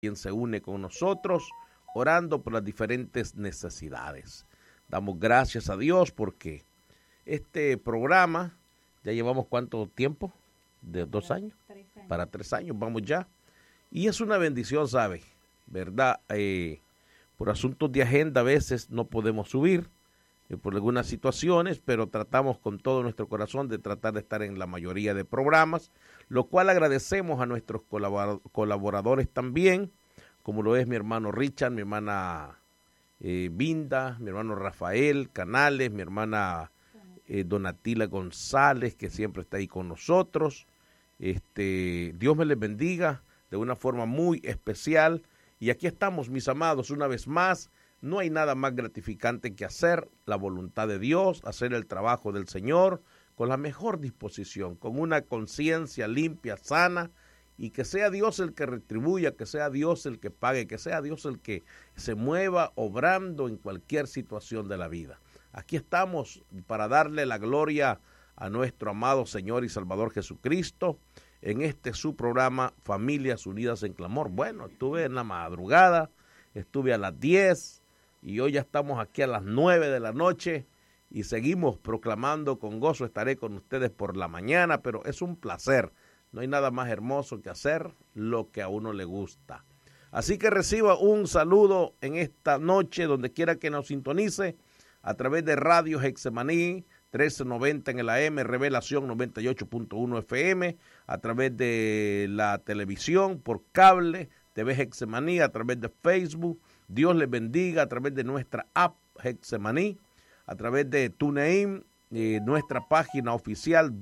quien se une con nosotros, orando por las diferentes necesidades. Damos gracias a Dios porque este programa, ya llevamos ¿cuánto tiempo? ¿De 2 años? 3 años. Para 3 años, vamos ya. Y es una bendición, ¿sabe? ¿Verdad? Por asuntos de agenda a veces no podemos subir, por algunas situaciones, pero tratamos con todo nuestro corazón de tratar de estar en la mayoría de programas, lo cual agradecemos a nuestros colaboradores también, como lo es mi hermano Richard, mi hermana Vinda, mi hermano Rafael Canales, mi hermana Donatila González, que siempre está ahí con nosotros. Dios me les bendiga de una forma muy especial. Y aquí estamos, mis amados, una vez más. No hay nada más gratificante que hacer la voluntad de Dios, hacer el trabajo del Señor con la mejor disposición, con una conciencia limpia, sana, y que sea Dios el que retribuya, que sea Dios el que pague, que sea Dios el que se mueva obrando en cualquier situación de la vida. Aquí estamos para darle la gloria a nuestro amado Señor y Salvador Jesucristo en su programa Familias Unidas en Clamor. Bueno, estuve en la madrugada, estuve a las 10 y hoy ya estamos aquí a las 9 de la noche y seguimos proclamando con gozo. Estaré con ustedes por la mañana, pero es un placer. No hay nada más hermoso que hacer lo que a uno le gusta. Así que reciba un saludo en esta noche, donde quiera que nos sintonice, a través de Radio Getsemaní 1390 en el AM, Revelación 98.1 FM, a través de la televisión, por cable, TV Getsemaní, a través de Facebook. Dios les bendiga a través de nuestra app Getsemaní, a través de TuneIn, nuestra página oficial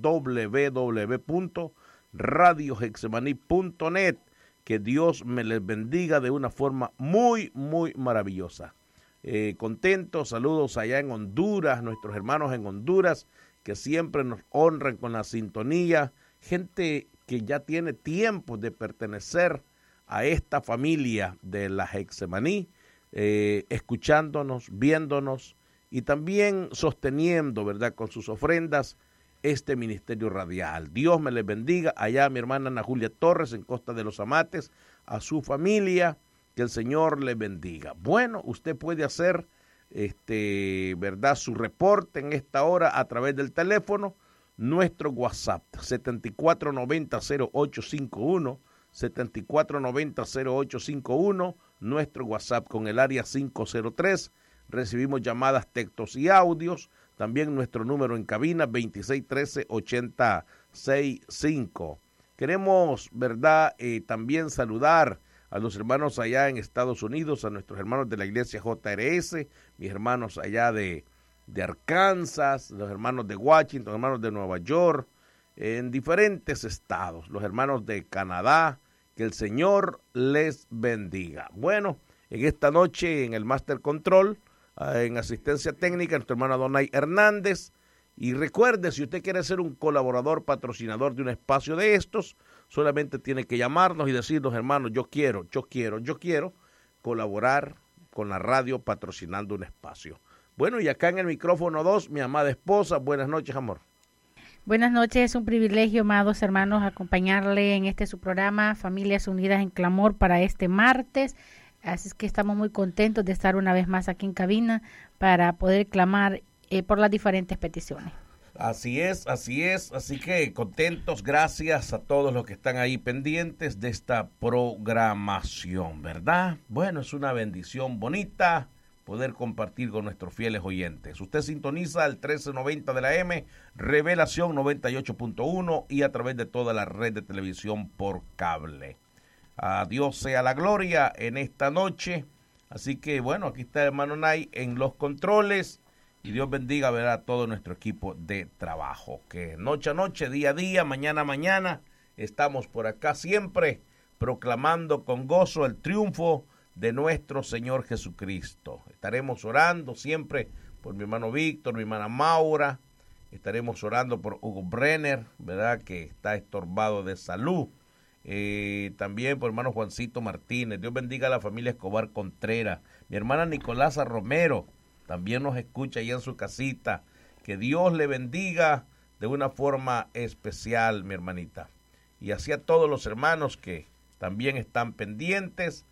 www.radiogetsemaní.net. Que Dios me les bendiga de una forma muy, muy maravillosa. Contentos, saludos allá en Honduras, nuestros hermanos en Honduras, que siempre nos honran con la sintonía, gente que ya tiene tiempo de pertenecer a esta familia de la Getsemaní, escuchándonos, viéndonos y también sosteniendo, ¿verdad?, con sus ofrendas este ministerio radial. Dios me les bendiga. Allá a mi hermana Ana Julia Torres en Costa de los Amates, a su familia, que el Señor les bendiga. Bueno, usted puede hacer ¿verdad?, su reporte en esta hora a través del teléfono, nuestro WhatsApp 7490-0851, 7490-0851, nuestro WhatsApp con el área 503. Recibimos llamadas, textos y audios. También nuestro número en cabina 2613-8065. Queremos, ¿verdad?, también saludar a los hermanos allá en Estados Unidos, a nuestros hermanos de la iglesia JRS, mis hermanos allá de Arkansas, los hermanos de Washington, hermanos de Nueva York, en diferentes estados, los hermanos de Canadá. Que el Señor les bendiga. Bueno, en esta noche en el Master Control, en asistencia técnica, nuestra hermana Donay Hernández. Y recuerde, si usted quiere ser un colaborador, patrocinador de un espacio de estos, solamente tiene que llamarnos y decirnos: hermanos, yo quiero colaborar con la radio patrocinando un espacio. Bueno, y acá en el micrófono 2, mi amada esposa. Buenas noches, amor. Buenas noches, es un privilegio, amados hermanos, acompañarle en su programa Familias Unidas en Clamor para este martes. Así es que estamos muy contentos de estar una vez más aquí en cabina para poder clamar por las diferentes peticiones. Así es, así que contentos, gracias a todos los que están ahí pendientes de esta programación, ¿verdad? Bueno, es una bendición bonita poder compartir con nuestros fieles oyentes. Usted sintoniza el 1390 de la M, Revelación 98.1 y a través de toda la red de televisión por cable. A Dios sea la gloria en esta noche. Así que bueno, aquí está el hermano Nay en los controles. Y Dios bendiga, ¿verdad?, a todo nuestro equipo de trabajo. Que noche a noche, día a día, mañana a mañana, estamos por acá siempre proclamando con gozo el triunfo de nuestro Señor Jesucristo. Estaremos orando siempre por mi hermano Víctor, mi hermana Maura. Estaremos orando por Hugo Brenner, ¿verdad?, que está estorbado de salud. También por hermano Juancito Martínez. Dios bendiga a la familia Escobar Contreras. Mi hermana Nicolasa Romero también nos escucha allá en su casita. Que Dios le bendiga de una forma especial, mi hermanita. Y así a todos los hermanos que también están pendientes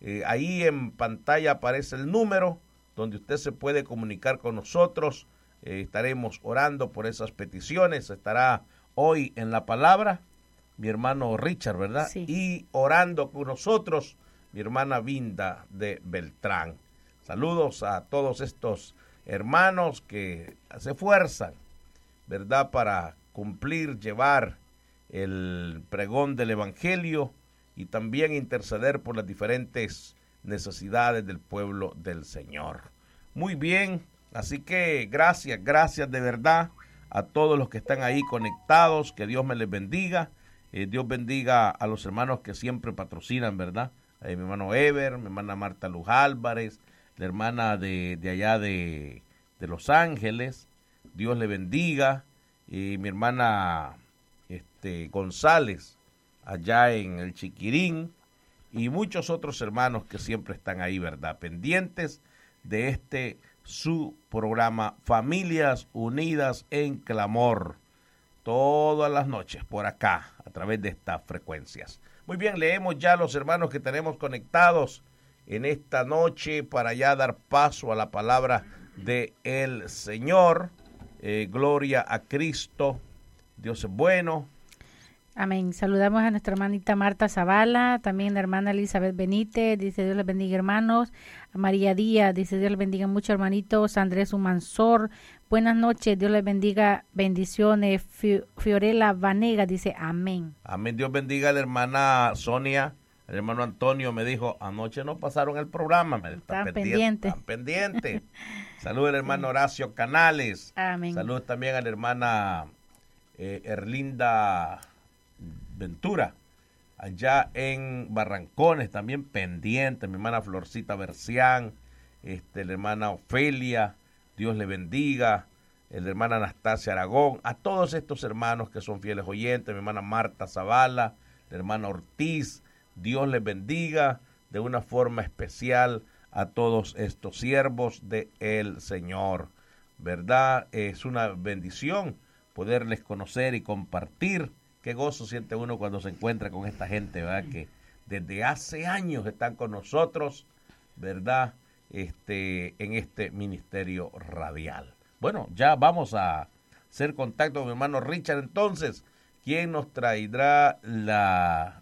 Ahí en pantalla aparece el número donde usted se puede comunicar con nosotros. Estaremos orando por esas peticiones. Estará hoy en la palabra mi hermano Richard, ¿verdad? Sí. Y orando con nosotros mi hermana Vinda de Beltrán. Saludos a todos estos hermanos que se esfuerzan, ¿verdad?, para cumplir, llevar el pregón del Evangelio y también interceder por las diferentes necesidades del pueblo del Señor. Muy bien, así que gracias de verdad a todos los que están ahí conectados, que Dios me les bendiga, Dios bendiga a los hermanos que siempre patrocinan, ¿verdad? Mi hermano Ever, mi hermana Marta Luz Álvarez, la hermana de allá de Los Ángeles, Dios le bendiga, y mi hermana González, allá en el Chiquirín, y muchos otros hermanos que siempre están ahí, ¿verdad?, pendientes de su programa Familias Unidas en Clamor, todas las noches por acá, a través de estas frecuencias. Muy bien, leemos ya a los hermanos que tenemos conectados en esta noche para ya dar paso a la palabra de el Señor. Gloria a Cristo, Dios es bueno. Amén. Saludamos a nuestra hermanita Marta Zavala, también la hermana Elizabeth Benítez, dice Dios les bendiga hermanos. A María Díaz, dice Dios les bendiga mucho hermanitos. Andrés Humansor, buenas noches, Dios les bendiga, bendiciones. Fiorella Vanega dice amén. Amén, Dios bendiga a la hermana Sonia. El hermano Antonio me dijo, anoche no pasaron el programa. Están pendientes. Están pendientes. Saludos al hermano Horacio Canales. Amén. Saludos también a la hermana Erlinda Ventura, allá en Barrancones, también pendiente, mi hermana Florcita Bercián, la hermana Ofelia, Dios le bendiga, la hermana Anastasia Aragón, a todos estos hermanos que son fieles oyentes, mi hermana Marta Zavala, la hermana Ortiz, Dios les bendiga de una forma especial a todos estos siervos del Señor, ¿verdad? Es una bendición poderles conocer y compartir. Qué gozo siente uno cuando se encuentra con esta gente, ¿verdad?, que desde hace años están con nosotros, ¿verdad?, en este ministerio radial. Bueno, ya vamos a hacer contacto con mi hermano Richard, entonces, quien nos traerá la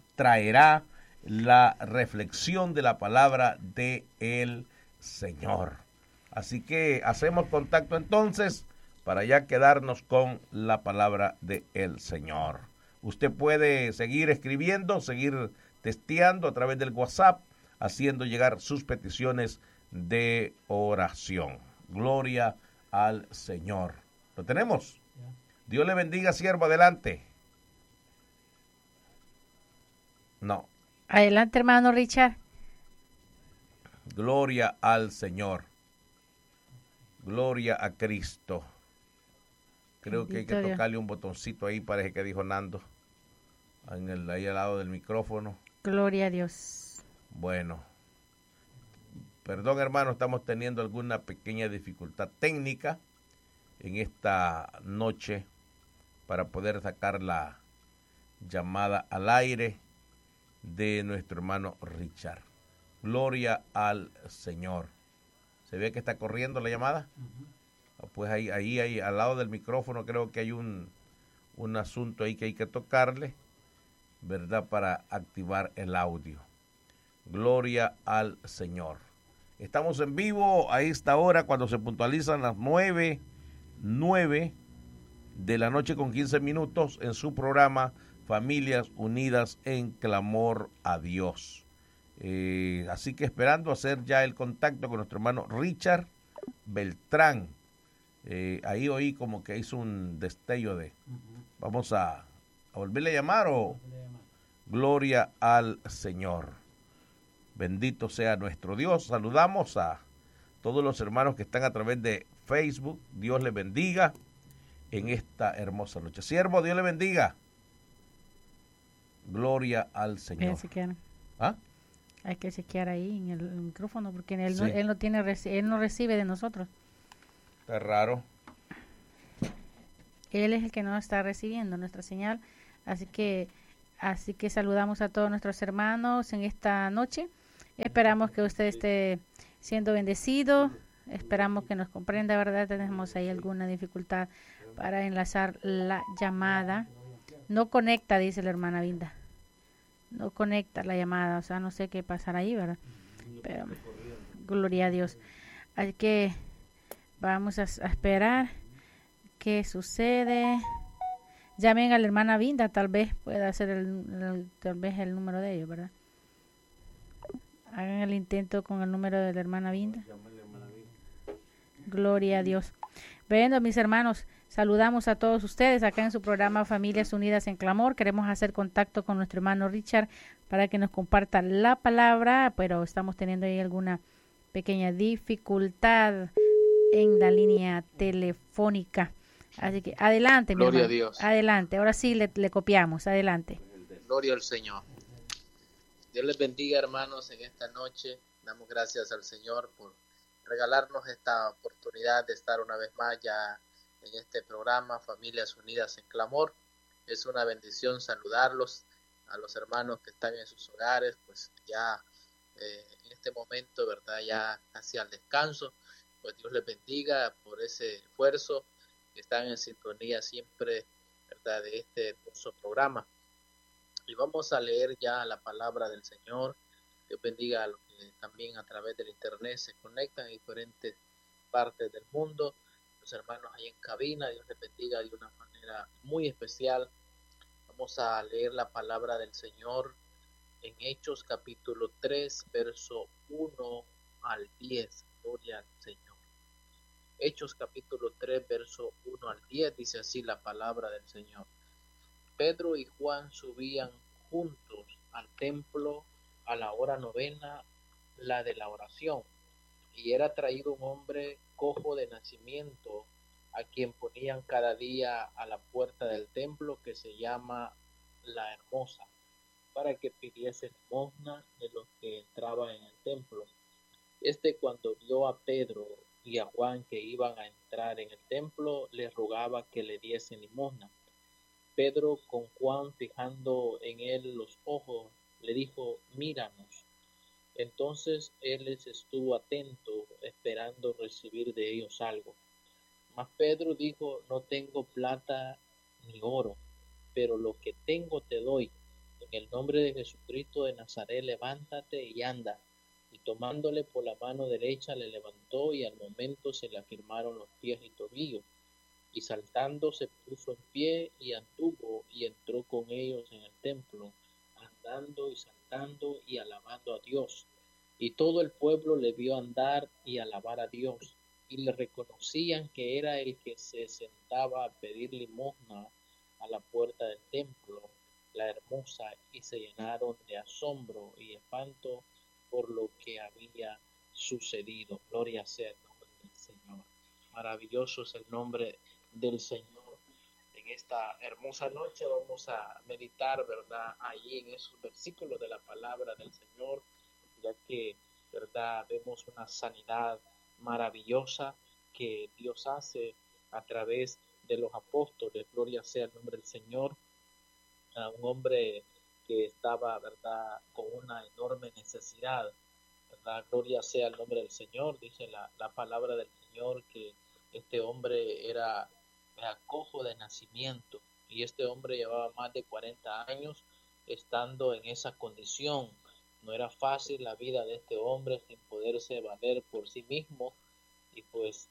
reflexión de la palabra de el Señor. Así que hacemos contacto entonces para ya quedarnos con la palabra de el Señor. Usted puede seguir escribiendo, seguir testeando a través del WhatsApp, haciendo llegar sus peticiones de oración. Gloria al Señor. ¿Lo tenemos? Dios le bendiga, siervo, adelante. No. Adelante, hermano Richard. Gloria al Señor. Gloria a Cristo. Creo que hay que tocarle un botoncito ahí, parece que dijo Nando. Ahí al lado del micrófono. Gloria a Dios. Bueno, perdón hermano, estamos teniendo alguna pequeña dificultad técnica en esta noche para poder sacar la llamada al aire de nuestro hermano Richard. Gloria al Señor. ¿Se ve que está corriendo la llamada? Pues ahí al lado del micrófono creo que hay un asunto ahí que hay que tocarle, ¿verdad?, para activar el audio. Gloria al Señor. Estamos en vivo a esta hora cuando se puntualizan las 9 de la noche con 15 minutos en su programa Familias Unidas en Clamor a Dios. Así que esperando hacer ya el contacto con nuestro hermano Richard Beltrán. Ahí oí como que hizo un destello de... Vamos a volverle a llamar o... Gloria al Señor. Bendito sea nuestro Dios. Saludamos a todos los hermanos que están a través de Facebook. Dios les bendiga en esta hermosa noche. Siervo, Dios le bendiga. Gloria al Señor. ¿Ah? Hay que chequear ahí en el micrófono porque él no recibe de nosotros. Está raro. Él es el que no está recibiendo nuestra señal. Así que saludamos a todos nuestros hermanos en esta noche. Esperamos que usted esté siendo bendecido. Esperamos que nos comprenda, ¿verdad? Tenemos ahí alguna dificultad para enlazar la llamada. No conecta, dice la hermana Vinda. No conecta la llamada, o sea, no sé qué pasará ahí, ¿verdad? Pero, gloria a Dios. Así que vamos a esperar qué sucede. Llamen a la hermana Vinda, tal vez pueda hacer tal vez el número de ellos, ¿verdad? Hagan el intento con el número de la hermana Vinda. Gloria a Dios. Bueno, mis hermanos, saludamos a todos ustedes acá en su programa Familias Unidas en Clamor. Queremos hacer contacto con nuestro hermano Richard para que nos comparta la palabra, pero estamos teniendo ahí alguna pequeña dificultad en la línea telefónica. Así que adelante, mi hermano. Gloria a Dios. Adelante, ahora sí le copiamos. Adelante. Gloria al Señor. Dios les bendiga, hermanos, en esta noche. Damos gracias al Señor por regalarnos esta oportunidad de estar una vez más ya en este programa Familias Unidas en Clamor. Es una bendición saludarlos a los hermanos que están en sus hogares, pues ya en este momento, ¿verdad? Ya hacia el descanso. Pues Dios les bendiga por ese esfuerzo que están en sintonía siempre, ¿verdad? De este hermoso programa. Y vamos a leer ya la palabra del Señor. Dios bendiga a los que también a través del internet se conectan en diferentes partes del mundo. Los hermanos ahí en cabina, Dios les bendiga de una manera muy especial. Vamos a leer la palabra del Señor en Hechos capítulo 3, verso 1 al 10. Gloria al Señor. Hechos capítulo 3, verso 1 al 10, dice así la palabra del Señor. Pedro y Juan subían juntos al templo a la hora novena, la de la oración, y era traído un hombre cojo de nacimiento, a quien ponían cada día a la puerta del templo, que se llama La Hermosa, para que pidiese limosna de los que entraban en el templo. Cuando vio a Pedro y a Juan que iban a entrar en el templo, les rogaba que le diesen limosna. Pedro, con Juan fijando en él los ojos, le dijo: míranos. Entonces él les estuvo atento, esperando recibir de ellos algo. Mas Pedro dijo: no tengo plata ni oro, pero lo que tengo te doy. En el nombre de Jesucristo de Nazaret, levántate y anda. Y tomándole por la mano derecha le levantó, y al momento se le afirmaron los pies y tobillos. Y saltando se puso en pie y anduvo y entró con ellos en el templo, andando y saltando y alabando a Dios. Y todo el pueblo le vio andar y alabar a Dios, y le reconocían que era el que se sentaba a pedir limosna a la puerta del templo, La Hermosa, y se llenaron de asombro y espanto por lo que había sucedido. Gloria sea el nombre del Señor. Maravilloso es el nombre del Señor. En esta hermosa noche vamos a meditar, ¿verdad?, allí en esos versículos de la palabra del Señor, ya que, ¿verdad?, vemos una sanidad maravillosa que Dios hace a través de los apóstoles. Gloria sea el nombre del Señor. A un hombre que estaba, ¿verdad?, con una enorme necesidad, ¿verdad? Gloria sea el nombre del Señor. Dice la palabra del Señor que este hombre era cojo de nacimiento, y este hombre llevaba más de 40 años estando en esa condición. No era fácil la vida de este hombre sin poderse valer por sí mismo, y pues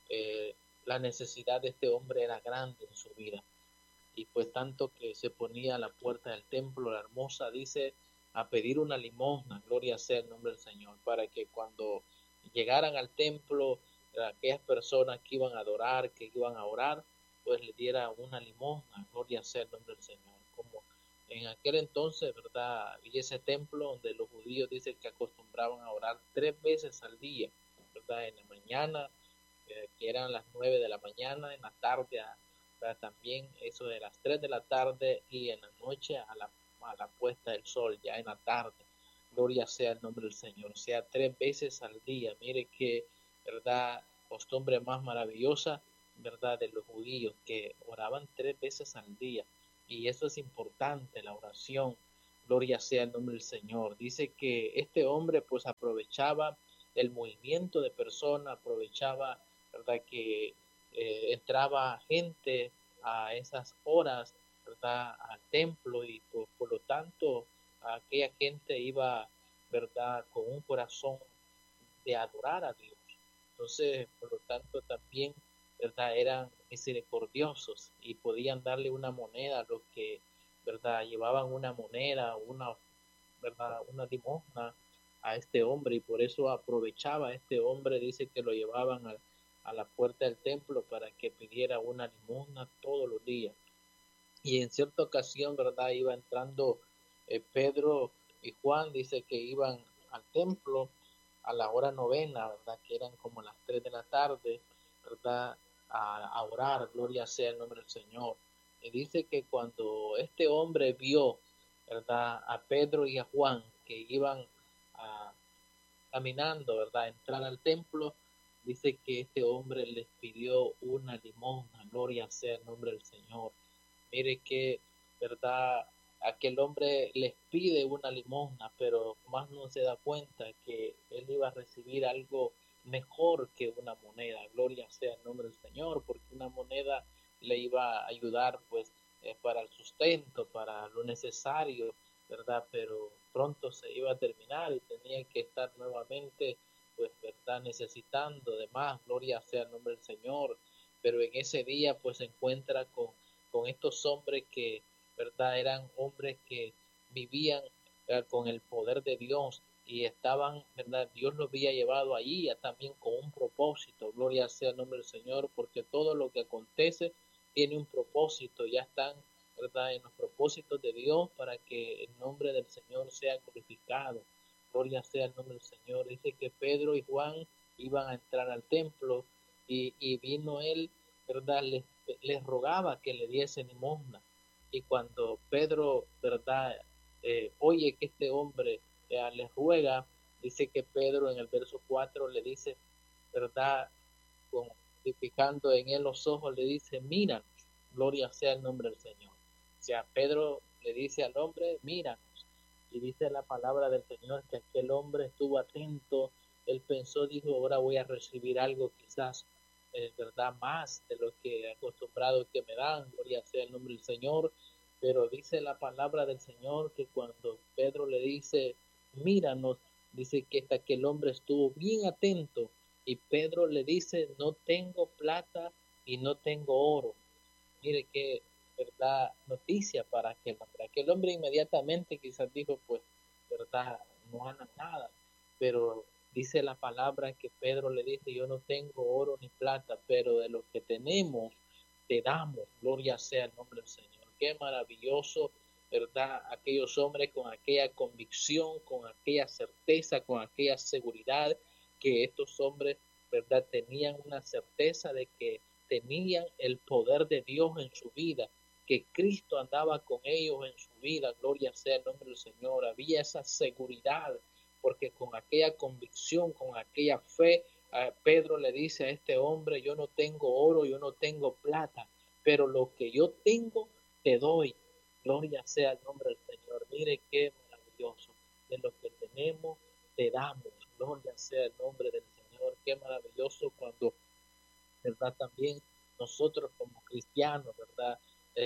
la necesidad de este hombre era grande en su vida. Y pues tanto que se ponía a la puerta del templo, La Hermosa, dice, a pedir una limosna, gloria sea el nombre del Señor, para que cuando llegaran al templo, aquellas personas que iban a adorar, que iban a orar, pues le diera una limosna, gloria sea el nombre del Señor. Como en aquel entonces, ¿verdad?, y ese templo donde los judíos dicen que acostumbraban a orar 3 veces al día, ¿verdad?, en la mañana, que eran las 9 de la mañana, en la tarde, también eso de las 3 de la tarde, y en la noche a la puesta del sol, ya en la tarde. Gloria sea el nombre del Señor. O sea, 3 veces al día. Mire que, ¿verdad?, costumbre más maravillosa, ¿verdad?, de los judíos, que oraban 3 veces al día. Y eso es importante, la oración, Gloria sea el nombre del Señor. Dice que este hombre pues aprovechaba el movimiento de personas, aprovechaba, ¿verdad?, que entraba gente a esas horas, ¿verdad?, al templo, y por lo tanto aquella gente iba, ¿verdad?, con un corazón de adorar a Dios. Entonces, por lo tanto, también, ¿verdad?, eran misericordiosos y podían darle una moneda a los que, ¿verdad?, llevaban una moneda, ¿verdad?, una limosna a este hombre, y por eso aprovechaba a este hombre, dice que lo llevaban a la puerta del templo para que pidiera una limosna todos los días. Y en cierta ocasión, ¿verdad?, iba entrando Pedro y Juan, dice que iban al templo a la hora novena, ¿verdad?, que eran como las 3 de la tarde, ¿verdad?, a orar, gloria sea el nombre del Señor. Y dice que cuando este hombre vio, ¿verdad?, a Pedro y a Juan que iban caminando, ¿verdad?, a entrar al templo, dice que este hombre les pidió una limosna, gloria sea el nombre del Señor. Mire que, ¿verdad?, aquel hombre les pide una limosna, pero más no se da cuenta que él iba a recibir algo mejor que una moneda. Gloria sea el nombre del Señor, porque una moneda le iba a ayudar pues para el sustento, para lo necesario, ¿verdad? Pero pronto se iba a terminar y tenía que estar nuevamente pues, ¿verdad?, necesitando de más. Gloria sea el nombre del Señor. Pero en ese día pues se encuentra con estos hombres que, ¿verdad?, eran hombres que vivían, ¿verdad?, con el poder de Dios, y estaban, ¿verdad?, Dios los había llevado allí también con un propósito. Gloria sea el nombre del Señor, porque todo lo que acontece tiene un propósito. Ya están, ¿verdad?, en los propósitos de Dios para que el nombre del Señor sea glorificado. Gloria sea el nombre del Señor. Dice que Pedro y Juan iban a entrar al templo, y vino él, ¿verdad?, les rogaba que le diese limosna. Y cuando Pedro, ¿verdad?, oye que este hombre les ruega, dice que Pedro en el verso 4 le dice, ¿verdad?, fijando en él los ojos, le dice, míranos, gloria sea el nombre del Señor. O sea, Pedro le dice al hombre, míranos. Y dice la palabra del Señor que aquel hombre estuvo atento. Él pensó, dijo, ahora voy a recibir algo quizás, ¿verdad?, más de lo que he acostumbrado que me dan. Gloria sea el nombre del Señor. Pero dice la palabra del Señor que cuando Pedro le dice, míranos, dice que hasta que el hombre estuvo bien atento, y Pedro le dice, no tengo plata y no tengo oro. Mire qué, ¿verdad?, noticia para aquel hombre. Aquel hombre inmediatamente quizás dijo, pues, ¿verdad?, no gana nada. Pero dice la palabra que Pedro le dice, yo no tengo oro ni plata, pero de lo que tenemos te damos. Gloria sea el nombre del Señor. Qué maravilloso, ¿verdad?, aquellos hombres con aquella convicción, con aquella certeza, con aquella seguridad, que estos hombres, ¿verdad?, tenían una certeza de que tenían el poder de Dios en su vida, que Cristo andaba con ellos en su vida. Gloria sea el nombre del Señor. Había esa seguridad, porque con aquella convicción, con aquella fe, Pedro le dice a este hombre, yo no tengo oro, yo no tengo plata, pero lo que yo tengo te doy. Gloria sea el nombre del Señor. Mire qué maravilloso. De lo que tenemos te damos. Gloria sea el nombre del Señor. Qué maravilloso cuando, ¿verdad?, también nosotros como cristianos, ¿verdad?,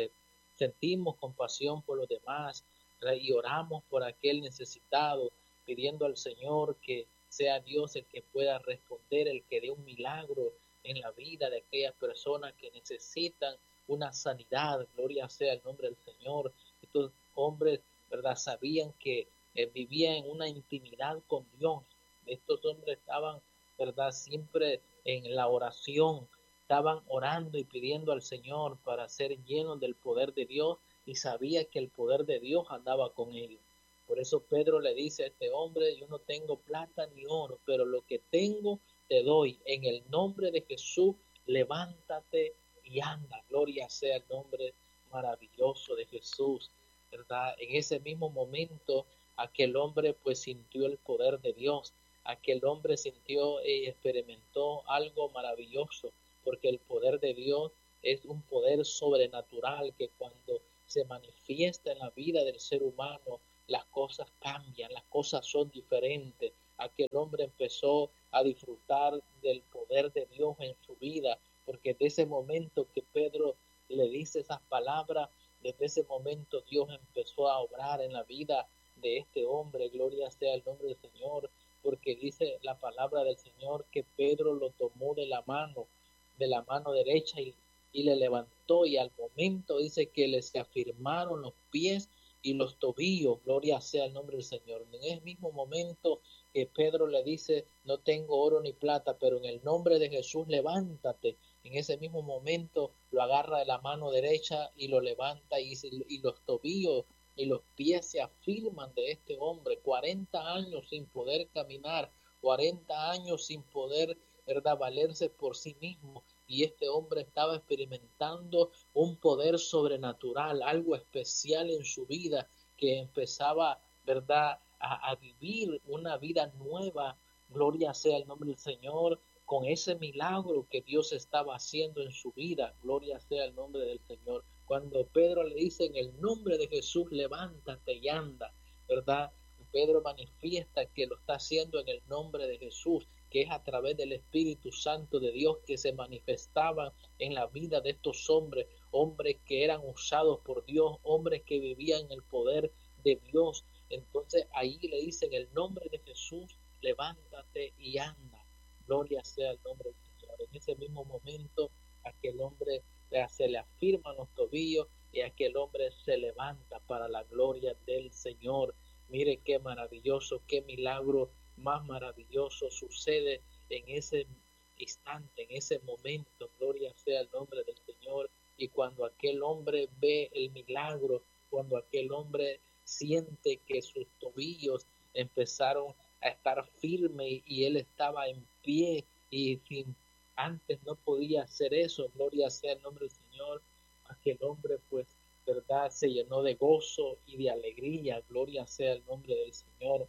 sentimos compasión por los demás, ¿verdad?, y oramos por aquel necesitado, pidiendo al Señor que sea Dios el que pueda responder, el que dé un milagro en la vida de aquellas personas que necesitan una sanidad. Gloria sea el nombre del Señor. Estos hombres, ¿verdad?, sabían que vivían en una intimidad con Dios. Estos hombres estaban, ¿verdad?, siempre en la oración, estaban orando y pidiendo al Señor para ser llenos del poder de Dios, y sabía que el poder de Dios andaba con ellos. Por eso Pedro le dice a este hombre, yo no tengo plata ni oro, pero lo que tengo te doy. En el nombre de Jesús, levántate y anda. Gloria sea el nombre maravilloso de Jesús, ¿verdad? En ese mismo momento, aquel hombre pues sintió el poder de Dios. Aquel hombre sintió y experimentó algo maravilloso, porque el poder de Dios es un poder sobrenatural que cuando se manifiesta en la vida del ser humano, las cosas cambian, las cosas son diferentes. Aquel hombre empezó a disfrutar del poder de Dios en su vida, porque desde ese momento que Pedro le dice esas palabras, desde ese momento Dios empezó a obrar en la vida de este hombre. Gloria sea el nombre del Señor, porque dice la palabra del Señor que Pedro lo tomó de la mano derecha y le levantó, y al momento dice que le se afirmaron los pies y los tobillos. Gloria sea el nombre del Señor. En el mismo momento que Pedro le dice, no tengo oro ni plata, pero en el nombre de Jesús levántate. En ese mismo momento lo agarra de la mano derecha y lo levanta, y los tobillos y los pies se afirman de este hombre. 40 años sin poder caminar, 40 años sin poder, ¿verdad?, valerse por sí mismo. Y este hombre estaba experimentando un poder sobrenatural, algo especial en su vida, que empezaba, ¿verdad?, a vivir una vida nueva. Gloria sea el nombre del Señor, con ese milagro que Dios estaba haciendo en su vida. Gloria sea el nombre del Señor. Cuando Pedro le dice, en el nombre de Jesús, levántate y anda, ¿verdad? Pedro manifiesta que lo está haciendo en el nombre de Jesús, que es a través del Espíritu Santo de Dios que se manifestaba en la vida de estos hombres, hombres que eran usados por Dios, hombres que vivían en el poder de Dios. Entonces ahí le dice, en el nombre de Jesús, levántate y anda. Gloria sea el nombre del Señor. En ese mismo momento, aquel hombre se le afirman los tobillos y aquel hombre se levanta para la gloria del Señor. Mire qué maravilloso, qué milagro más maravilloso sucede en ese instante, en ese momento. Gloria sea el nombre del Señor. Y cuando aquel hombre ve el milagro, cuando aquel hombre siente que sus tobillos empezaron a estar firmes y él estaba en pie, y antes no podía hacer eso, gloria sea el nombre del Señor, aquel hombre pues, verdad, se llenó de gozo y de alegría. Gloria sea el nombre del Señor.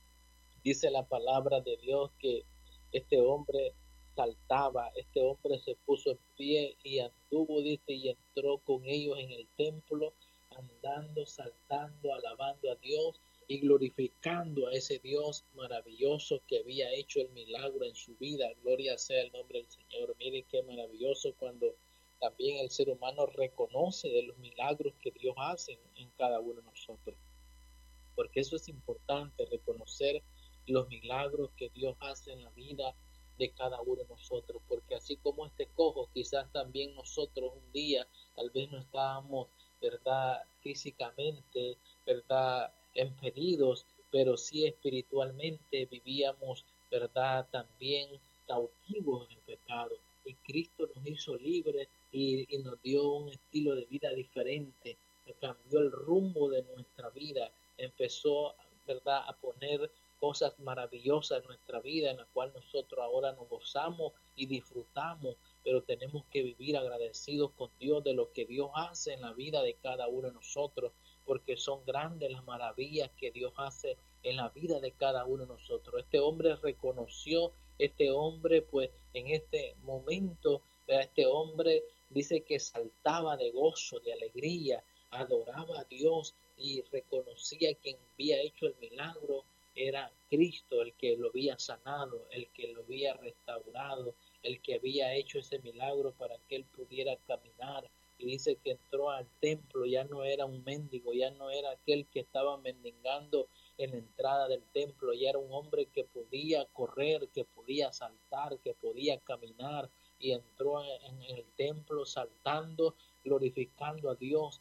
Dice la palabra de Dios que este hombre saltaba, este hombre se puso en pie y anduvo, dice, y entró con ellos en el templo, andando, saltando, alabando a Dios y glorificando a ese Dios maravilloso que había hecho el milagro en su vida. Gloria sea el nombre del Señor. Mire qué maravilloso cuando también el ser humano reconoce de los milagros que Dios hace en cada uno de nosotros. Porque eso es importante, reconocer los milagros que Dios hace en la vida de cada uno de nosotros, porque así como este cojo, quizás también nosotros un día tal vez no estábamos, verdad, físicamente, verdad, impedidos, pero sí espiritualmente vivíamos, verdad, también cautivos en el pecado, y Cristo nos hizo libres y nos dio un estilo de vida diferente, cambió el rumbo de nuestra vida, empezó, verdad, a poner cosas maravillosas en nuestra vida, en la cual nosotros ahora nos gozamos y disfrutamos, pero tenemos que vivir agradecidos con Dios de lo que Dios hace en la vida de cada uno de nosotros, porque son grandes las maravillas que Dios hace en la vida de cada uno de nosotros. Este hombre reconoció, este hombre pues en este momento, este hombre dice que saltaba de gozo, de alegría, adoraba a Dios y reconocía quien había hecho el milagro era Cristo, el que lo había sanado, el que lo había restaurado, el que había hecho ese milagro para que él pudiera caminar. Y dice que entró al templo, ya no era un mendigo, ya no era aquel que estaba mendigando en la entrada del templo, ya era un hombre que podía correr, que podía saltar, que podía caminar, y entró en el templo saltando, glorificando a Dios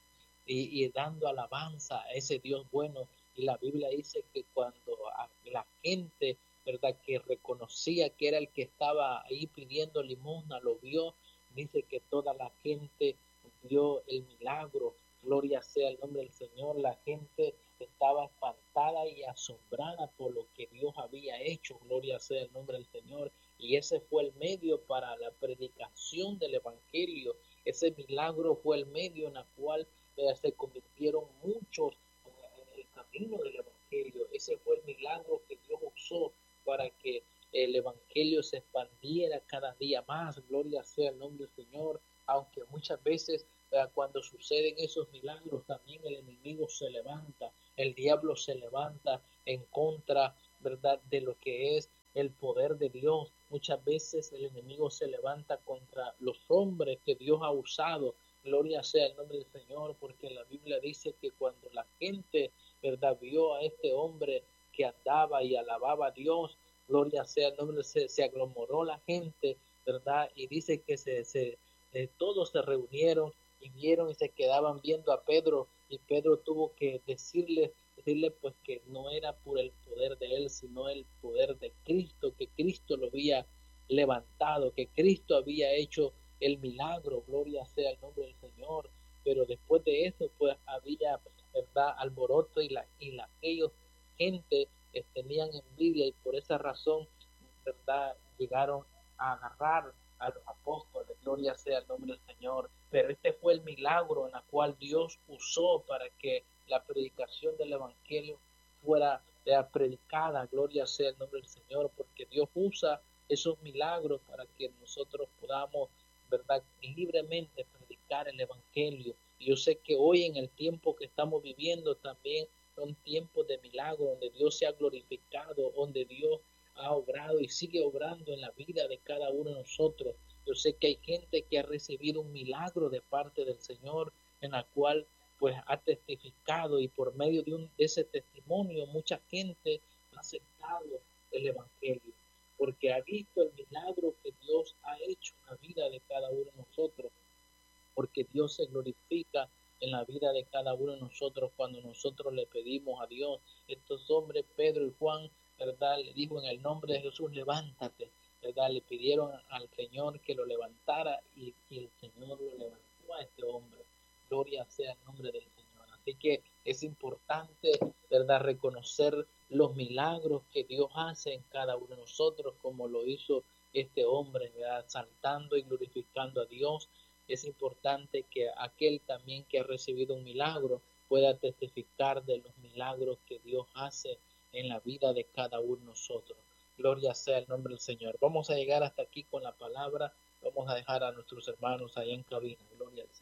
y dando alabanza a ese Dios bueno. Y la Biblia dice que cuando la gente, verdad, que reconocía que era el que estaba ahí pidiendo limosna, lo vio, dice que toda la gente vio el milagro. Gloria sea el nombre del Señor. La gente estaba espantada y asombrada por lo que Dios había hecho. Gloria sea el nombre del Señor. Y ese fue el medio para la predicación del Evangelio. Ese milagro fue el medio en el cual se convirtieron muchos en el camino del Evangelio. Ese fue el milagro que Dios usó para que el Evangelio se expandiera cada día más. Gloria sea el nombre del Señor. Aunque muchas veces cuando suceden esos milagros también el enemigo se levanta el diablo se levanta en contra, ¿verdad?, de lo que es el poder de Dios. Muchas veces el enemigo se levanta contra los hombres que Dios ha usado. Gloria sea el nombre del Señor, porque la Biblia dice que cuando la gente, ¿verdad?, vio a este hombre que andaba y alababa a Dios, gloria sea el nombre, se aglomeró la gente, ¿verdad? Y dice que todos se reunieron y vieron y se quedaban viendo a Pedro, y Pedro tuvo que decirle pues que no era por el poder de él, sino el poder de Cristo, que Cristo lo había levantado, que Cristo había hecho el milagro, gloria sea el nombre del Señor. Pero después de eso, pues había, ¿verdad?, alboroto y aquellos gente tenían envidia, y por esa razón, ¿verdad?, llegaron a agarrar a los apóstoles, gloria sea el nombre del Señor. Pero este fue el milagro en el cual Dios usó para que la predicación del Evangelio fuera predicada, gloria sea el nombre del Señor, porque Dios usa esos milagros para que nosotros podamos, ¿verdad?, libremente predicar el Evangelio. Y yo sé que hoy, en el tiempo que estamos viviendo, también son tiempos de milagro, donde Dios se ha glorificado, donde Dios ha obrado y sigue obrando en la vida de cada uno de nosotros. Yo sé que hay gente que ha recibido un milagro de parte del Señor, en la cual pues ha testificado, y por medio de ese testimonio mucha gente ha aceptado el Evangelio, porque ha visto el milagro que Dios ha hecho en la vida de cada uno de nosotros, porque Dios se glorifica en la vida de cada uno de nosotros cuando nosotros le pedimos a Dios. Estos hombres, Pedro y Juan, ¿verdad?, le dijo en el nombre de Jesús, levántate, ¿verdad? Le pidieron al Señor que lo levantara, y el Señor lo levantó a este hombre. Gloria sea el nombre del Señor. Así que es importante, ¿verdad?, reconocer los milagros que Dios hace en cada uno de nosotros, como lo hizo este hombre, ¿verdad?, saltando y glorificando a Dios. Es importante que aquel también que ha recibido un milagro pueda testificar de los milagros que Dios hace en la vida de cada uno de nosotros. Gloria sea el nombre del Señor. Vamos a llegar hasta aquí con la palabra. Vamos a dejar a nuestros hermanos allá en cabina. Gloria a Dios.